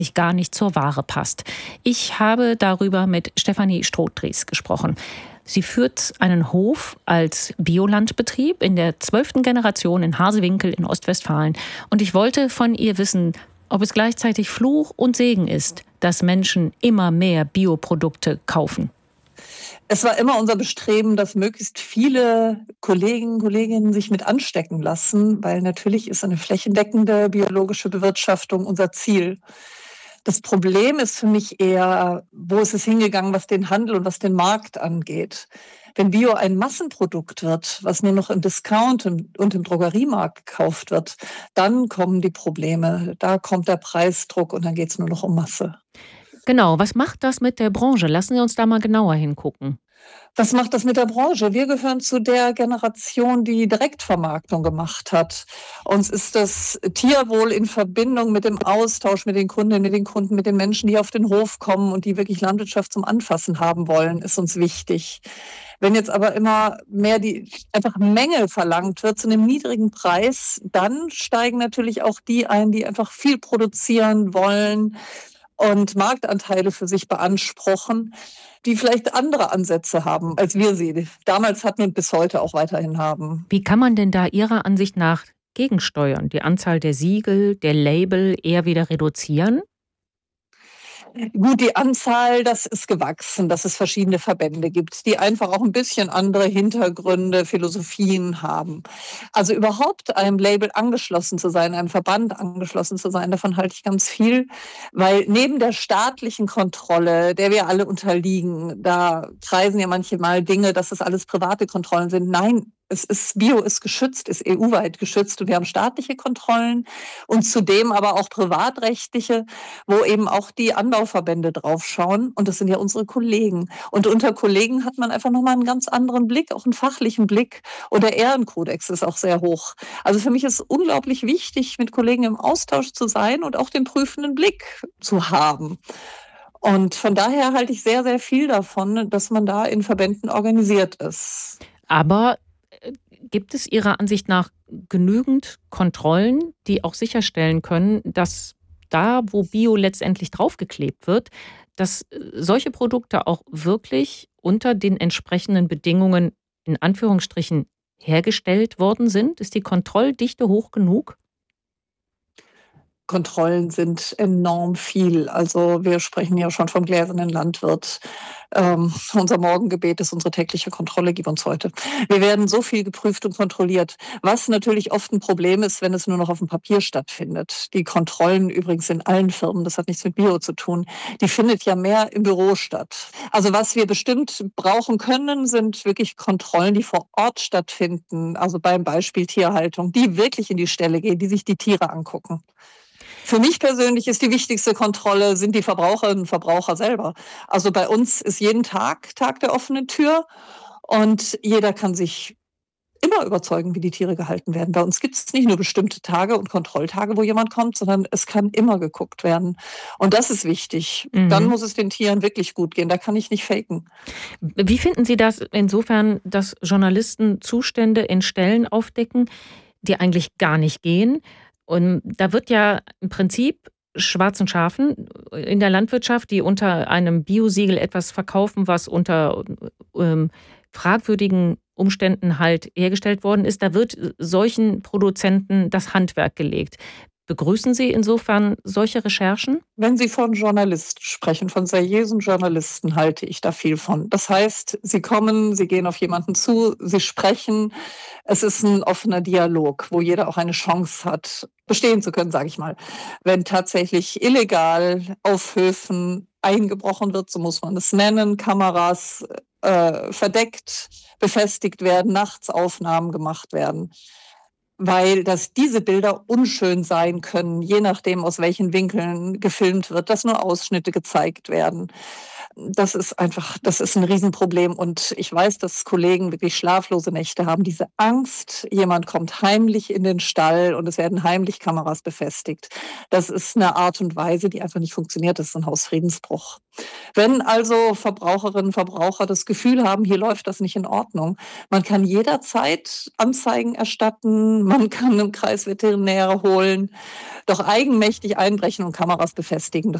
gar nicht zur Ware passt. Ich habe darüber mit Stefanie Strohdries gesprochen. Sie führt einen Hof als Biolandbetrieb in der 12. Generation in Harsewinkel in Ostwestfalen. Und ich wollte von ihr wissen, ob es gleichzeitig Fluch und Segen ist, dass Menschen immer mehr Bioprodukte kaufen. Es war immer unser Bestreben, dass möglichst viele Kolleginnen sich mit anstecken lassen, weil natürlich ist eine flächendeckende biologische Bewirtschaftung unser Ziel. Das Problem ist für mich eher, wo ist es hingegangen, was den Handel und was den Markt angeht. Wenn Bio ein Massenprodukt wird, was nur noch im Discount und im Drogeriemarkt gekauft wird, dann kommen die Probleme. Da kommt der Preisdruck und dann geht es nur noch um Masse. Genau, was macht das mit der Branche? Lassen Sie uns da mal genauer hingucken. Was macht das mit der Branche? Wir gehören zu der Generation, die Direktvermarktung gemacht hat. Uns ist das Tierwohl in Verbindung mit dem Austausch mit den Kundinnen, mit den Kunden, mit den Menschen, die auf den Hof kommen und die wirklich Landwirtschaft zum Anfassen haben wollen, ist uns wichtig. Wenn jetzt aber immer mehr die einfach Menge verlangt wird zu einem niedrigen Preis, dann steigen natürlich auch die ein, die einfach viel produzieren wollen und Marktanteile für sich beanspruchen, die vielleicht andere Ansätze haben, als wir sie damals hatten und bis heute auch weiterhin haben. Wie kann man denn da Ihrer Ansicht nach gegensteuern? Die Anzahl der Siegel, der Label eher wieder reduzieren? Gut, die Anzahl, das ist gewachsen, dass es verschiedene Verbände gibt, die einfach auch ein bisschen andere Hintergründe, Philosophien haben. Also überhaupt einem Label angeschlossen zu sein, einem Verband angeschlossen zu sein, davon halte ich ganz viel, weil neben der staatlichen Kontrolle, der wir alle unterliegen, da kreisen ja manchmal Dinge, dass es alles private Kontrollen sind. Nein, Bio ist geschützt, ist EU-weit geschützt und wir haben staatliche Kontrollen und zudem aber auch privatrechtliche, wo eben auch die Anbauverbände draufschauen und das sind ja unsere Kollegen. Und unter Kollegen hat man einfach nochmal einen ganz anderen Blick, auch einen fachlichen Blick und der Ehrenkodex ist auch sehr hoch. Also für mich ist es unglaublich wichtig, mit Kollegen im Austausch zu sein und auch den prüfenden Blick zu haben. Und von daher halte ich sehr, sehr viel davon, dass man da in Verbänden organisiert ist. Aber gibt es Ihrer Ansicht nach genügend Kontrollen, die auch sicherstellen können, dass da, wo Bio letztendlich draufgeklebt wird, dass solche Produkte auch wirklich unter den entsprechenden Bedingungen in Anführungsstrichen hergestellt worden sind? Ist die Kontrolldichte hoch genug? Kontrollen sind enorm viel. Also wir sprechen ja schon vom gläsernen Landwirt. Unser Morgengebet ist unsere tägliche Kontrolle, gib uns heute. Wir werden so viel geprüft und kontrolliert, was natürlich oft ein Problem ist, wenn es nur noch auf dem Papier stattfindet. Die Kontrollen übrigens in allen Firmen, das hat nichts mit Bio zu tun, die findet ja mehr im Büro statt. Also was wir bestimmt brauchen können, sind wirklich Kontrollen, die vor Ort stattfinden. Also beim Beispiel Tierhaltung, die wirklich in die Stelle gehen, die sich die Tiere angucken. Für mich persönlich ist die wichtigste Kontrolle, sind die Verbraucherinnen und Verbraucher selber. Also bei uns ist jeden Tag Tag der offenen Tür und jeder kann sich immer überzeugen, wie die Tiere gehalten werden. Bei uns gibt es nicht nur bestimmte Tage und Kontrolltage, wo jemand kommt, sondern es kann immer geguckt werden. Und das ist wichtig. Dann muss es den Tieren wirklich gut gehen. Da kann ich nicht faken. Wie finden Sie das insofern, dass Journalisten Zustände in Stellen aufdecken, die eigentlich gar nicht gehen? Und da wird ja im Prinzip schwarzen Schafen in der Landwirtschaft, die unter einem Biosiegel etwas verkaufen, was unter fragwürdigen Umständen halt hergestellt worden ist, da wird solchen Produzenten das Handwerk gelegt. Begrüßen Sie insofern solche Recherchen? Wenn Sie von Journalisten sprechen, von seriösen Journalisten, halte ich da viel von. Das heißt, Sie kommen, Sie gehen auf jemanden zu, Sie sprechen. Es ist ein offener Dialog, wo jeder auch eine Chance hat, bestehen zu können, sage ich mal. Wenn tatsächlich illegal auf Höfen eingebrochen wird, so muss man es nennen, Kameras verdeckt, befestigt werden, nachts Aufnahmen gemacht werden. Weil dass diese Bilder unschön sein können, je nachdem, aus welchen Winkeln gefilmt wird, dass nur Ausschnitte gezeigt werden. Das ist ein Riesenproblem. Und ich weiß, dass Kollegen wirklich schlaflose Nächte haben. Diese Angst, jemand kommt heimlich in den Stall und es werden heimlich Kameras befestigt. Das ist eine Art und Weise, die einfach nicht funktioniert. Das ist ein Hausfriedensbruch. Wenn also Verbraucherinnen und Verbraucher das Gefühl haben, hier läuft das nicht in Ordnung, man kann jederzeit Anzeigen erstatten, man kann einen Kreisveterinär holen, doch eigenmächtig einbrechen und Kameras befestigen,